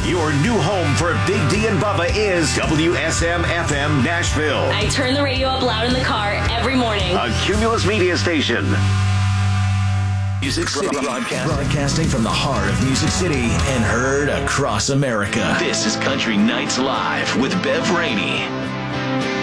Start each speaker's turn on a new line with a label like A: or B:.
A: Your new home for Big D and Bubba is WSM-FM Nashville.
B: I turn the radio up loud in the car every morning.
A: A Cumulus Media Station. Music City
C: broadcasting from the heart of Music City and heard across America.
A: This is Country Nights Live with Bev Rainey.